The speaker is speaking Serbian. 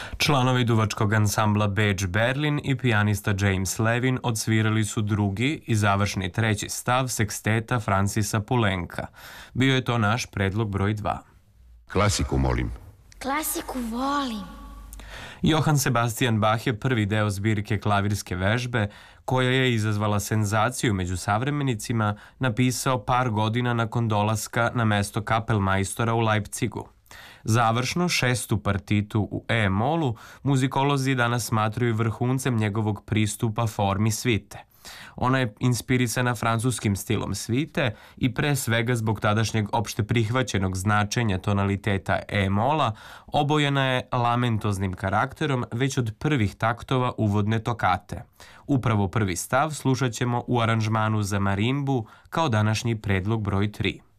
Članovi duvačkog ansambla Beč Berlin i pijanista James Levin odsvirali su drugi i završni treći stav seksteta Francisa Poulenca. Bio je to naš predlog broj 2. Klasiku molim. Klasiku volim. Johann Sebastian Bach je prvi deo zbirke Klavirske vežbe, koja je izazvala senzaciju među savremenicima, napisao par godina nakon dolaska na mesto kapelmajstora u Leipzigu. Završno, šestu partitu u E-molu muzikolozi danas smatraju vrhuncem njegovog pristupa formi svite. Ona je inspirisana francuskim stilom svite i pre svega zbog tadašnjeg opšte prihvaćenog značenja tonaliteta E-mola, obojena je lamentoznim karakterom već od prvih taktova uvodne tokate. Upravo prvi stav slušat ćemo u aranžmanu za marimbu kao današnji predlog broj 3.